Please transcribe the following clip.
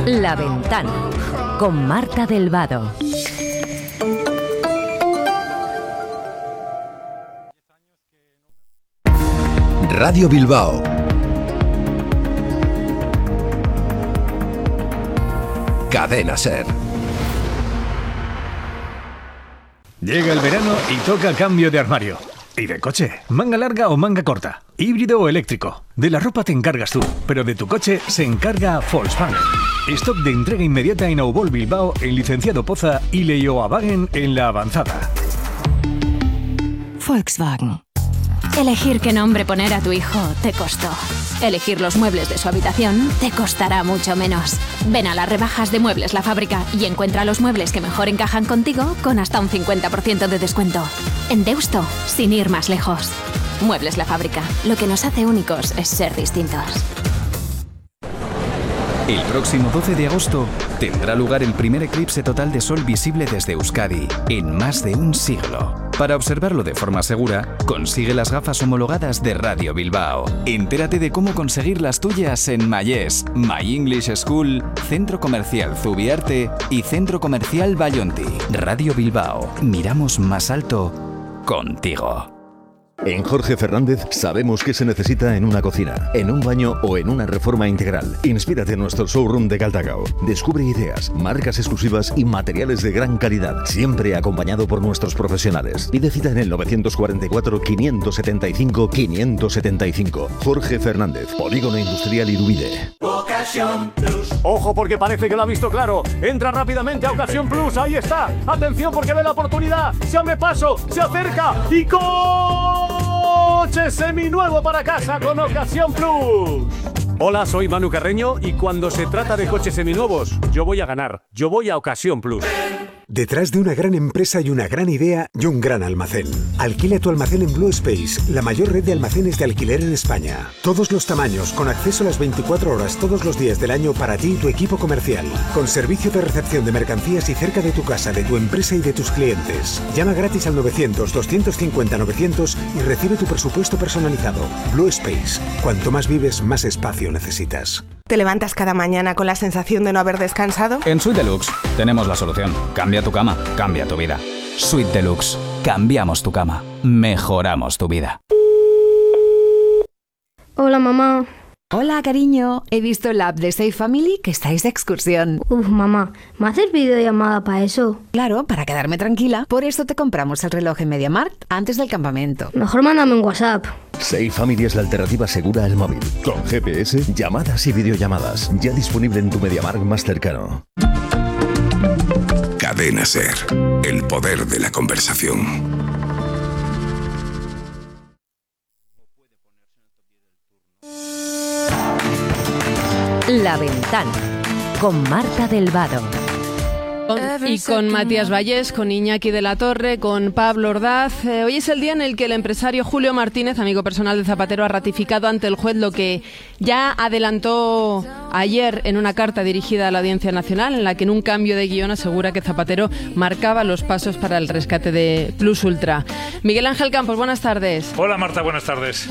La Ventana, con Marta del Vado. Radio Bilbao. Cadena Ser. Llega el verano y toca cambio de armario. ¿Y de coche? ¿Manga larga o manga corta? ¿Híbrido o eléctrico? De la ropa te encargas tú, pero de tu coche se encarga Volkswagen. Stock de entrega inmediata en Aubol Bilbao, en Licenciado Poza y Leioawagen en La Avanzada. Volkswagen. Elegir qué nombre poner a tu hijo te costó. Elegir los muebles de su habitación te costará mucho menos. Ven a las rebajas de Muebles La Fábrica y encuentra los muebles que mejor encajan contigo con hasta un 50% de descuento. En Deusto, sin ir más lejos. Muebles La Fábrica. Lo que nos hace únicos es ser distintos. El próximo 12 de agosto tendrá lugar el primer eclipse total de sol visible desde Euskadi en más de un siglo. Para observarlo de forma segura, consigue las gafas homologadas de Radio Bilbao. Entérate de cómo conseguir las tuyas en Mayés, My English School, Centro Comercial Zubiarte y Centro Comercial Bayonti. Radio Bilbao. Miramos más alto contigo. En Jorge Fernández sabemos qué se necesita en una cocina, en un baño o en una reforma integral. Inspírate en nuestro showroom de Galdacao. Descubre ideas, marcas exclusivas y materiales de gran calidad, siempre acompañado por nuestros profesionales. Pide cita en el 944-575-575. Jorge Fernández, Polígono Industrial Irubide. Ocasión Plus. Ojo, porque parece que lo ha visto claro. Entra rápidamente a Ocasión Plus. Ahí está. Atención, porque ve la oportunidad. Se abre paso, se acerca y coche seminuevo para casa con Ocasión Plus. Hola, soy Manu Carreño y cuando se trata de coches seminuevos, yo voy a ganar. Yo voy a Ocasión Plus. Detrás de una gran empresa y una gran idea y un gran almacén. Alquila tu almacén en Blue Space, la mayor red de almacenes de alquiler en España. Todos los tamaños, con acceso a las 24 horas todos los días del año para ti y tu equipo comercial. Con servicio de recepción de mercancías y cerca de tu casa, de tu empresa y de tus clientes. Llama gratis al 900-250-900 y recibe tu presupuesto personalizado. Blue Space. Cuanto más vives, más espacio necesitas. ¿Te levantas cada mañana con la sensación de no haber descansado? En Suite Deluxe tenemos la solución. Cambia tu cama, cambia tu vida. Suite Deluxe. Cambiamos tu cama. Mejoramos tu vida. Hola, mamá. Hola, cariño. He visto en la app de Safe Family que estáis de excursión. Mamá, ¿me haces videollamada para eso? Claro, para quedarme tranquila. Por eso te compramos el reloj en MediaMarkt antes del campamento. Mejor mándame un WhatsApp. Safe Family es la alternativa segura al móvil. Con GPS, llamadas y videollamadas. Ya disponible en tu MediaMarkt más cercano. Cadena Ser. El poder de la conversación. La Ventana, con Marta del Vado. Y con Matías Vallés, con Iñaki de la Torre, con Pablo Ordaz. Hoy es el día en el que el empresario Julio Martínez, amigo personal de Zapatero, ha ratificado ante el juez lo que ya adelantó ayer en una carta dirigida a la Audiencia Nacional, en la que en un cambio de guión asegura que Zapatero marcaba los pasos para el rescate de Plus Ultra. Miguel Ángel Campos, buenas tardes. Hola Marta, buenas tardes.